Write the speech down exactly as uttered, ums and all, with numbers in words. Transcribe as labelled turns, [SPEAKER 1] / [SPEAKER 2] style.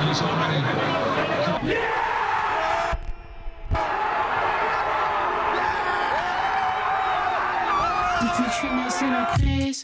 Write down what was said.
[SPEAKER 1] Depuis que je suis né, c'est la crise.